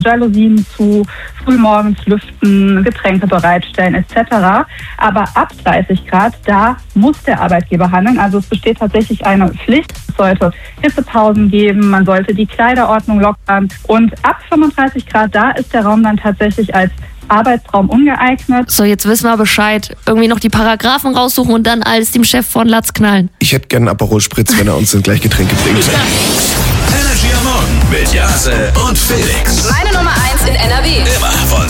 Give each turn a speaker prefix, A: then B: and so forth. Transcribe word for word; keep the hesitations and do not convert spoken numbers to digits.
A: Jalousien zu, frühmorgens lüften, Getränke bereitstellen et cetera. Aber ab dreißig Grad, da muss der Arbeitgeber handeln. Also es besteht tatsächlich eine Pflicht. Es sollte Hitzepausen geben, man sollte die Kleiderordnung lockern. Und ab fünfunddreißig Grad, da ist der Raum dann tatsächlich als Arbeitsraum ungeeignet.
B: So, jetzt wissen wir Bescheid. Irgendwie noch die Paragraphen raussuchen und dann alles dem Chef von Latz knallen.
C: Ich hätte gerne einen Aperol Spritz, wenn er uns dann gleich Getränke bringt.
D: Energy am Morgen mit Jase und Felix.
E: Meine Nummer eins in N R W.
D: Immer von